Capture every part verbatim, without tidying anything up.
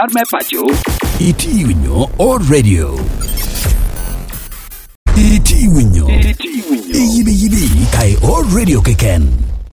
Arme pacho. Iti winyo o radio. Iti winyo. Iti winyo. Yibi yibi kai o radio keken.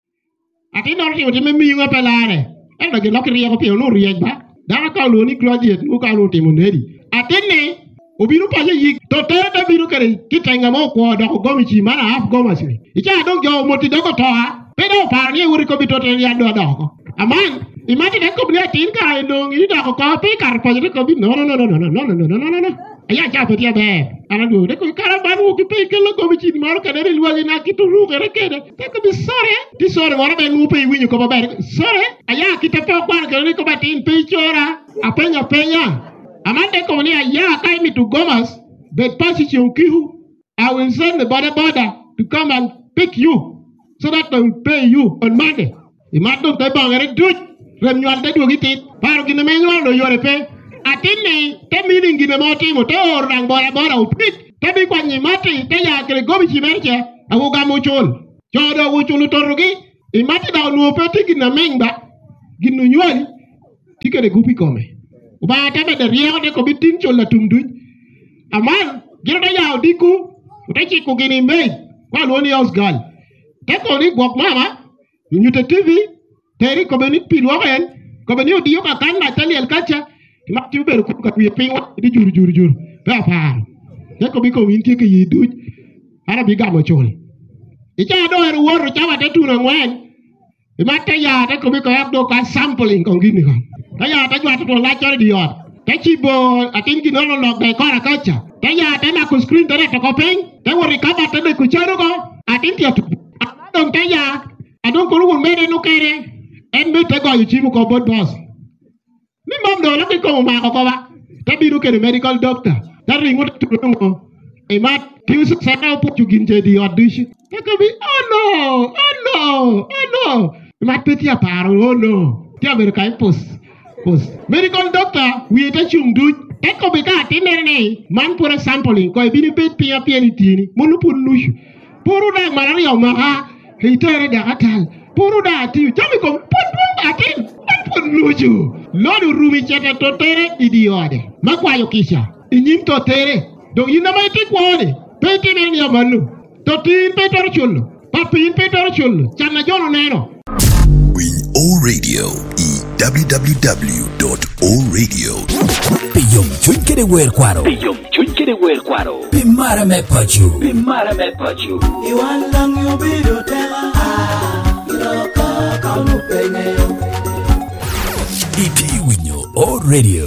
Ati no ti oti me mi nga pelare. E do ge lokri ko pe no riek ba. Da ka lo ni graduate u ka lo ti mo nedi. Ati ne obiru pa yi to tere da biru kare kitenga mo ko do ko gomi chi mana af goma si. Icha do jo mo ti do ko to ha. Pe do pa ni uri ko bi to tere ya do do ko. Aman imagine ko bli atin ka ndo ngi do ko ko pe kar pa ko bi no no no no no no no no no no. Aya cha pe dia be. Ana do de ko kara ban wo ki pe ke lo gomi chi maro ka de luwa na ki to ru ka re ke de. Te ko bi sore. Ti sore wora be nu pe winyu ko ba be. Sore aya ki te pe kwa ka ni ko ba tin pe chora. Apenya penya. Amande ko ni aya kai mi to Gomas, but position kihu. I will send the border border to come and pick you so that they will pay you on Monday. Imado te bangere dut rem nyal de dugi tit paro gine me nyal do yore pe atini te meeting gine moti mo to rang border border upit te bi kwa ni mati te ya kre gobi chimerche awu ga mo chol chodo wu chulu torugi imati da no pe ti gine menga ginu nyoli tikere gupi kome uba ta be de riego de ko bitin chol la tumdu aman giro da ya diku utachi ko gine me kwa lo ni house gal te ko ni bok mama ñu te T V teri ko beni pilwa en ko beni odiyo ka kan na tali el kacha ma ti ber ko ka wi pin di jur jur jur ba pa te ko bi ko win ti ke yidu ara bi ga mo chol e cha do er wor cha wa te tu na ngwen e ma ta ya te ko bi ko do ka sampling ko ngini ko ta ya ta jwa to la cha di yot te chi bo atin ki no no lo be ko ra kacha te ya te na ko screen te to ko pin te wori ka ba te ko charo ko atin ti to don ta ya adon ko rugo mere no kere en me te go yuchi mu ko bod boss ni mom do la ko ma ko ba ta biru kere medical doctor ta ringo to ngo e ma tiu su sa na pu jugin je di audition ta ko bi oh no oh no oh no ma peti aparo oh no ti aver kai pos pos medical doctor wi ta chum du ta ko bi ka ti ne ne man pura sampling ko bi ni pet pia pia ni tini mo lu pun lu puru da mara yo ma ha hitere da atal puru da ti jami ko pon pon atin pon luju lodu rumi cheta to tere idiode makwa yo kisha inyim to tere do ina mai ti kwone peti ne ya manu to tin petor chullo papin petor chullo chana jono neno We O Radio e w w w dot o radio. Piyom chunkere wer kwaro. Piyom chunkere wer kwaro. Pimara me pachu. Pimara me pachu. You want lang you be do tell ah loka kamu pene. Iti winyo O Radio.